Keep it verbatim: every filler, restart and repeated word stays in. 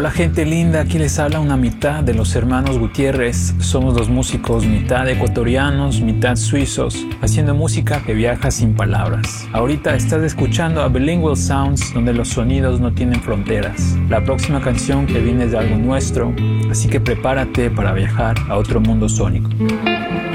Hola gente linda, aquí les habla una mitad de los hermanos Gutiérrez. Somos dos músicos mitad ecuatorianos, mitad suizos, haciendo música que viaja sin palabras. Ahorita estás escuchando a Bilingual Sounds, donde los sonidos no tienen fronteras. La próxima canción que viene es de algo nuestro, así que prepárate para viajar a otro mundo sónico.